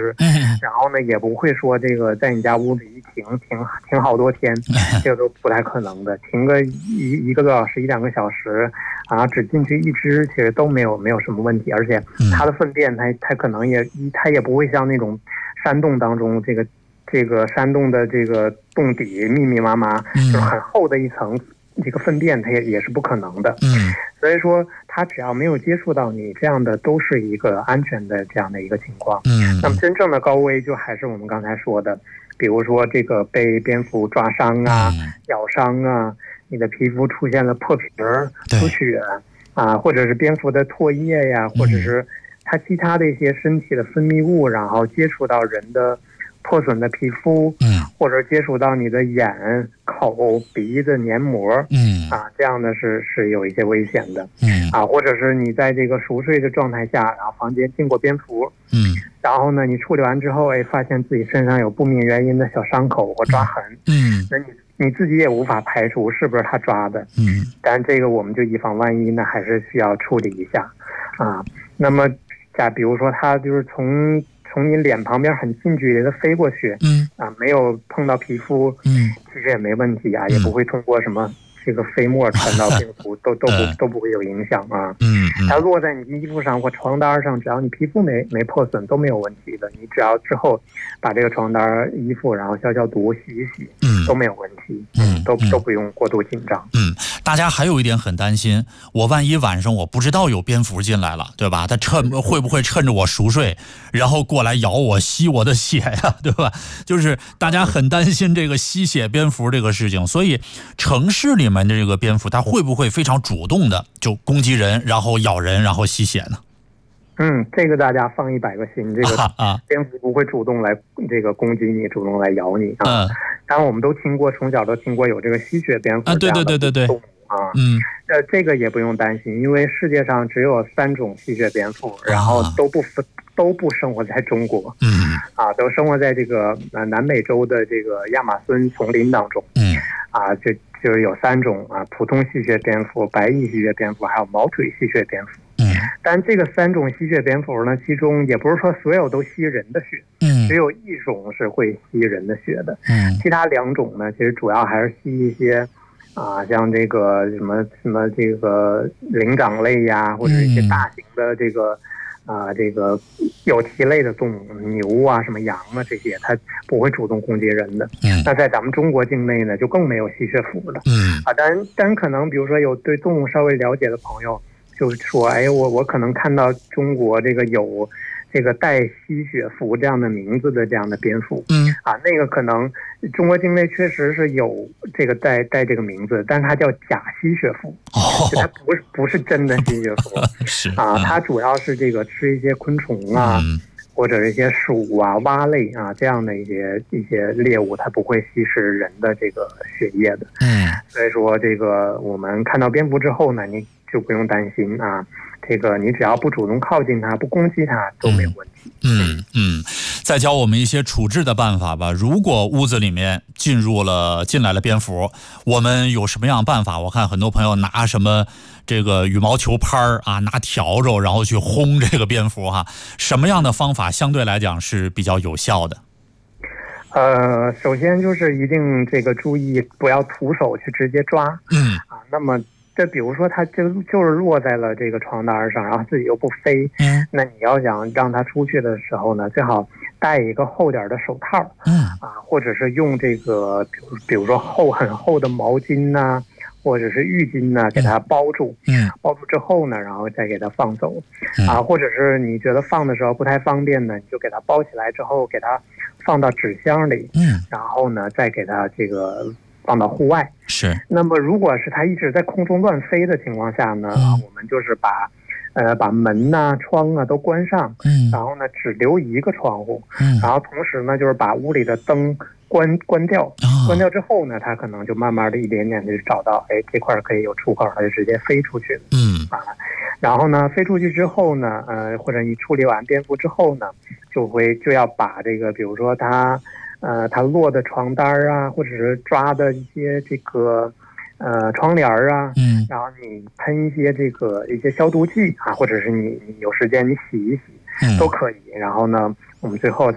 湿，然后呢也不会说这个在你家屋里一停好多天，这个都不太可能的，停个一个多小时1-2个小时啊，只进去一只其实都没有什么问题，而且它的粪便它可能它也不会像那种山洞当中这个山洞的这个洞底密密麻麻，就是很厚的一层。这个粪便它也是不可能的，所以说它只要没有接触到你，这样的都是一个安全的这样的一个情况。那么真正的高危就还是我们刚才说的，比如说这个被蝙蝠抓伤啊、咬伤啊，你的皮肤出现了破皮儿、出血啊，或者是蝙蝠的唾液呀，或者是它其他的一些身体的分泌物，然后接触到人的破损的皮肤，或者接触到你的眼、口、鼻子黏膜，这样的是有一些危险的，或者是你在这个熟睡的状态下，然后房间进过蝙蝠，然后呢，你处理完之后，发现自己身上有不明原因的小伤口或抓痕，那你自己也无法排除是不是他抓的，但这个我们就以防万一呢，还是需要处理一下，那么比如说他就是从你脸旁边很近距离的飞过去，没有碰到皮肤，其实也没问题啊，也不会通过什么这个飞沫传到病毒，都不会有影响啊。它落在你衣服上或床单上，只要你皮肤没破损都没有问题的。你只要之后把这个床单、衣服然后消毒、洗一洗，都没有问题，都不用过度紧张。 大家还有一点很担心，我万一晚上我不知道有蝙蝠进来了，对吧？它会不会趁着我熟睡，然后过来咬我、吸我的血呀，对吧？就是大家很担心这个吸血蝙蝠这个事情，所以城市里面的这个蝙蝠，它会不会非常主动的就攻击人，然后咬人，然后吸血呢？ 这个大家放100个心，这个蝙蝠不会主动来这个攻击你，主动来咬你啊。当然我们从小都听过有这个吸血蝙蝠这样的动物啊，这个也不用担心，因为世界上只有3种吸血蝙蝠，然后都不生活在中国，都生活在这个南美洲的这个亚马孙丛林当中，就是有3种普通吸血蝙蝠、白翼吸血蝙蝠，还有毛腿吸血蝙蝠。但这个3种吸血蝙蝠呢，其中也不是说所有都吸人的血，只有一种是会吸人的血的，其他2种呢，其实主要还是吸一些像这个什么这个灵长类呀，或者一些大型的这个有蹄类的动物，牛啊、什么羊啊这些，它不会主动攻击人的。那在咱们中国境内呢，就更没有吸血蝠了。但可能比如说有对动物稍微了解的朋友，就是说，我可能看到中国这个有这个带吸血蝠这样的名字的这样的蝙蝠，那个可能中国境内确实是有这个带这个名字，但是它叫假吸血蝠，它不是真的吸血蝠，它主要是这个吃一些昆虫或者一些鼠蛙类这样的一些猎物，它不会吸食人的这个血液的。所以说这个我们看到蝙蝠之后呢，你就不用担心这个你只要不主动靠近它，不攻击它都没有问题。 再教我们一些处置的办法吧。如果屋子里面进来了蝙蝠，我们有什么样的办法？我看很多朋友拿什么这个羽毛球拍拿笤帚然后去轰这个蝙蝠什么样的方法相对来讲是比较有效的？ 首先就是一定这个注意不要徒手去直接抓。那么这比如说它就是落在了这个床单上，然后自己又不飞，那你要想让它出去的时候呢，最好戴一个厚点的手套，或者是用这个比如说很厚的毛巾或者是浴巾给它包住，包住之后呢，然后再给它放走，或者是你觉得放的时候不太方便呢，你就给它包起来之后给它放到纸箱里，然后呢再给它这个放到户外。那么如果是它一直在空中乱飞的情况下呢，我们就是把门窗都关上，然后呢只留一个窗户，然后同时呢就是把屋里的灯关掉，关掉之后呢，它可能就慢慢的一点点的找到这块可以有出口，它就直接飞出去了。然后呢飞出去之后呢，或者你处理完蝙蝠之后呢，就要把这个比如说它落的床单或者是抓的一些这个窗帘然后你喷一些消毒剂或者是你有时间你洗一洗都可以。然后呢，我们最后